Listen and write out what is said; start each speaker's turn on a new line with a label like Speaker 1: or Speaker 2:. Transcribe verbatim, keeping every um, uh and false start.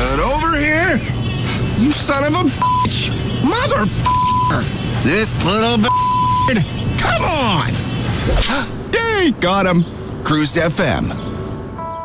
Speaker 1: Get over here! You son of a bitch! Mother This little b****. Come on! Yay! Got him. Cruise F M.